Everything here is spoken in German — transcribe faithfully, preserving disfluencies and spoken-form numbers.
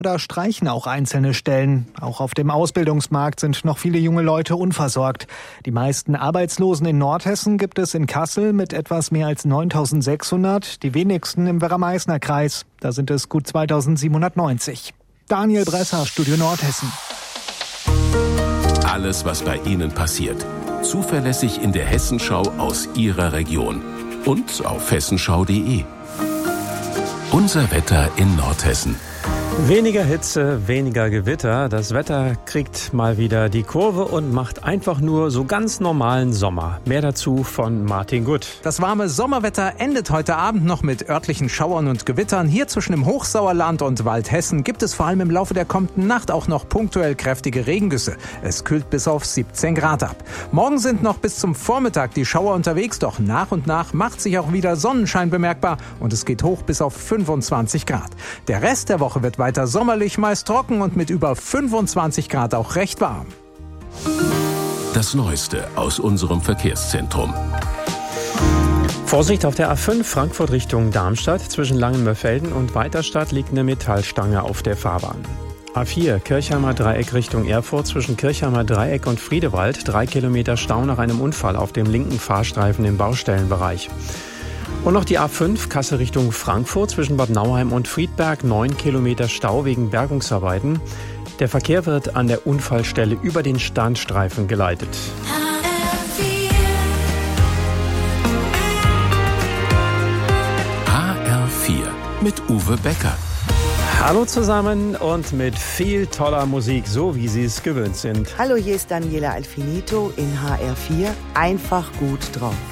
Da streichen auch einzelne Stellen. Auch auf dem Ausbildungsmarkt sind noch viele junge Leute unversorgt. Die meisten Arbeitslosen in Nordhessen gibt es in Kassel mit etwas mehr als neuntausendsechshundert, die wenigsten im Werra-Meißner-Kreis. Da sind es gut zweitausendsiebenhundertneunzig. Daniel Bresser, Studio Nordhessen. Alles, was bei Ihnen passiert. Zuverlässig in der Hessenschau aus Ihrer Region. Und auf hessenschau punkt de. Unser Wetter in Nordhessen. Weniger Hitze, weniger Gewitter. Das Wetter kriegt mal wieder die Kurve und macht einfach nur so ganz normalen Sommer. Mehr dazu von Martin Gutt. Das warme Sommerwetter endet heute Abend noch mit örtlichen Schauern und Gewittern. Hier zwischen dem Hochsauerland und Waldhessen gibt es vor allem im Laufe der kommenden Nacht auch noch punktuell kräftige Regengüsse. Es kühlt bis auf siebzehn Grad ab. Morgen sind noch bis zum Vormittag die Schauer unterwegs, doch nach und nach macht sich auch wieder Sonnenschein bemerkbar und es geht hoch bis auf fünfundzwanzig Grad. Der Rest der Woche wird weiter sommerlich, meist trocken und mit über fünfundzwanzig Grad auch recht warm. Das Neueste aus unserem Verkehrszentrum. Vorsicht auf der A fünf Frankfurt Richtung Darmstadt. Zwischen Langenmörfelden und Weiterstadt liegt eine Metallstange auf der Fahrbahn. A vier Kirchheimer Dreieck Richtung Erfurt. Zwischen Kirchheimer Dreieck und Friedewald. Drei Kilometer Stau nach einem Unfall auf dem linken Fahrstreifen im Baustellenbereich. Und noch die A fünf Kassel Richtung Frankfurt zwischen Bad Nauheim und Friedberg, neun Kilometer Stau wegen Bergungsarbeiten. Der Verkehr wird an der Unfallstelle über den Standstreifen geleitet. H R vier mit Uwe Becker. Hallo zusammen und mit viel toller Musik, so wie Sie es gewöhnt sind. Hallo, hier ist Daniela Alfinito in H R vier. Einfach gut drauf.